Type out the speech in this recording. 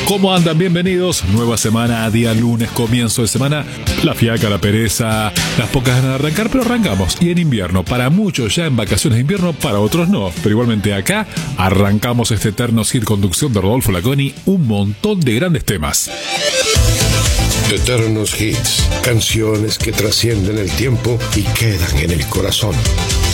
¿Cómo andan? Bienvenidos. Nueva semana, día lunes, comienzo de semana. La fiaca, la pereza, las pocas ganas de arrancar, pero arrancamos. Y en invierno, para muchos ya en vacaciones de invierno, para otros no. Pero igualmente acá arrancamos este eterno hit conducción de Rodolfo Laconi, un montón de grandes temas. Eternos hits, canciones que trascienden el tiempo y quedan en el corazón.